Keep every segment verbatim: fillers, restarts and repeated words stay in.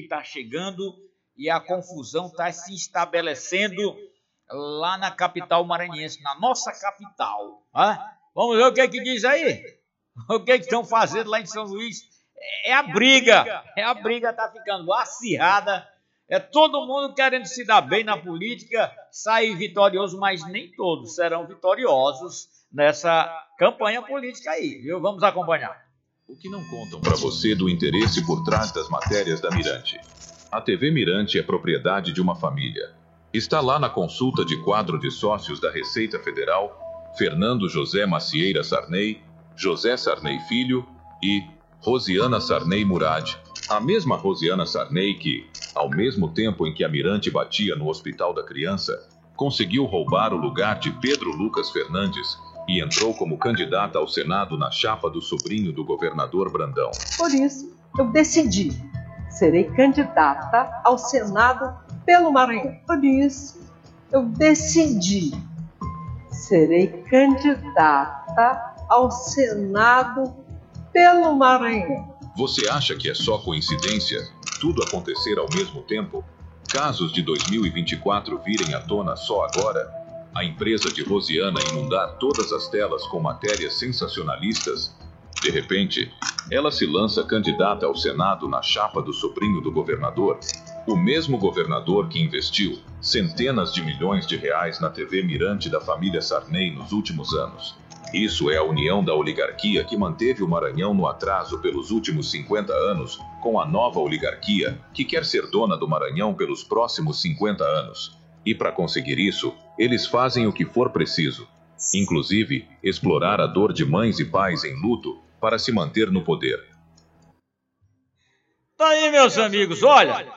está chegando e a confusão está se estabelecendo lá na capital maranhense, na nossa capital. Né? Vamos ver o que, é que diz aí. O que, é que estão fazendo lá em São Luís? É a briga, é a briga está ficando acirrada. É todo mundo querendo se dar bem na política, sair vitorioso, mas nem todos serão vitoriosos nessa campanha política aí, viu? Vamos acompanhar. O que não contam para você do interesse por trás das matérias da Mirante. A T V Mirante é propriedade de uma família. Está lá na consulta de quadro de sócios da Receita Federal, Fernando José Macieira Sarney, José Sarney Filho e Rosiana Sarney Murad. A mesma Rosiana Sarney que, ao mesmo tempo em que a Mirante batia no Hospital da Criança, conseguiu roubar o lugar de Pedro Lucas Fernandes e entrou como candidata ao Senado na chapa do sobrinho do governador Brandão. Por isso, eu decidi. Serei candidata ao Senado pelo Maranhão. Por isso, eu decidi. Serei candidata ao Senado pelo Maranhão. Você acha que é só coincidência tudo acontecer ao mesmo tempo? Casos de dois mil e vinte e quatro virem à tona só agora? A empresa de Rosiana inundar todas as telas com matérias sensacionalistas? De repente, ela se lança candidata ao Senado na chapa do sobrinho do governador, o mesmo governador que investiu centenas de milhões de reais na T V Mirante da família Sarney nos últimos anos. Isso é a união da oligarquia que manteve o Maranhão no atraso pelos últimos cinquenta anos, com a nova oligarquia que quer ser dona do Maranhão pelos próximos cinquenta anos. E para conseguir isso, eles fazem o que for preciso, inclusive explorar a dor de mães e pais em luto para se manter no poder. Tá aí, meus amigos, olha,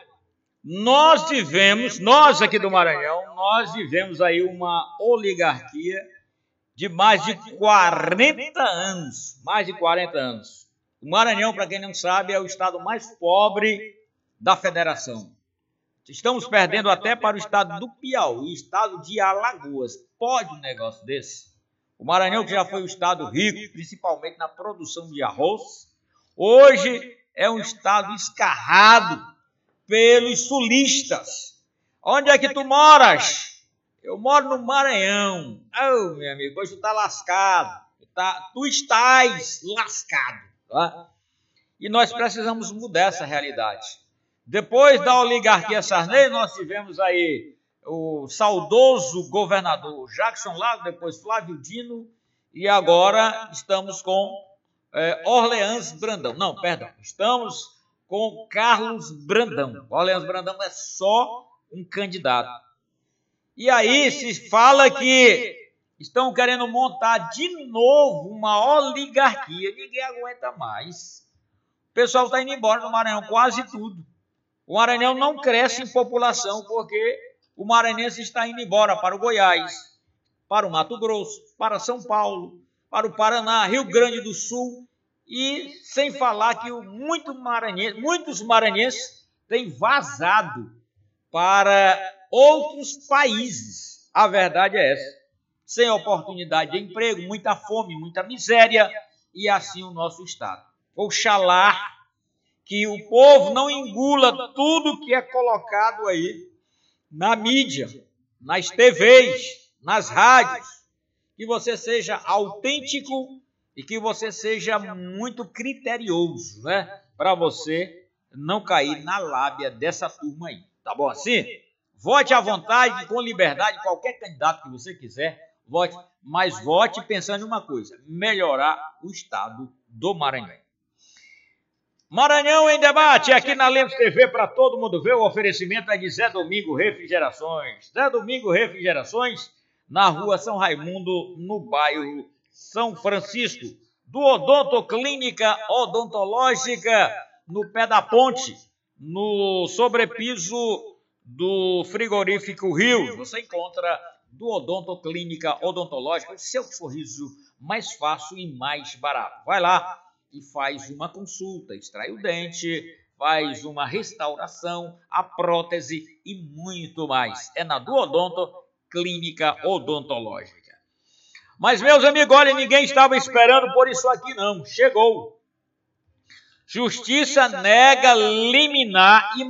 nós vivemos, nós aqui do Maranhão, nós vivemos aí uma oligarquia de mais de quarenta anos, mais de quarenta anos. O Maranhão, para quem não sabe, é o estado mais pobre da federação. Estamos perdendo até para o estado do Piauí, estado de Alagoas. Pode um negócio desse? O Maranhão, que já foi um estado rico, principalmente na produção de arroz, hoje é um estado escarrado pelos sulistas. Onde é que tu moras? Eu moro no Maranhão. Oh, meu amigo, hoje tu tá lascado. Tu, tá, tu estás lascado. Tá? E nós precisamos mudar essa realidade. Depois da oligarquia Sarney, nós tivemos aí o saudoso governador Jackson Lago, depois Flávio Dino, e agora estamos com é, Orleans Brandão. Não, perdão, estamos com Carlos Brandão. Orleans Brandão é só um candidato. E aí se fala que estão querendo montar de novo uma oligarquia. Ninguém aguenta mais. O pessoal está indo embora do Maranhão, quase tudo. O Maranhão não cresce em população porque o maranhense está indo embora para o Goiás, para o Mato Grosso, para São Paulo, para o Paraná, Rio Grande do Sul. E sem falar que muito maranhense, muitos maranhenses têm vazado para outros países. A verdade é essa. Sem oportunidade de emprego, muita fome, muita miséria, e assim o nosso estado. Oxalá que o povo não engula tudo que é colocado aí na mídia, nas T Vs, nas rádios, que você seja autêntico e que você seja muito criterioso, né? Para você não cair na lábia dessa turma aí. Tá bom assim? Vote à vontade, com liberdade, qualquer candidato que você quiser, vote, mas vote pensando em uma coisa, melhorar o estado do Maranhão. Maranhão em debate, aqui na Lemos T V, para todo mundo ver, o oferecimento é de Zé Domingo Refrigerações. Zé Domingo Refrigerações, na rua São Raimundo, no bairro São Francisco. Do Odonto Clínica Odontológica, no pé da ponte, no sobrepiso do frigorífico Rio. Você encontra do Odonto Clínica Odontológica o seu sorriso mais fácil e mais barato. Vai lá e faz uma consulta, extrai o dente, faz uma restauração, a prótese e muito mais. É na do Odonto Clínica Odontológica. Mas, meus amigos, olha, ninguém estava esperando por isso aqui não. Chegou. Justiça nega liminar e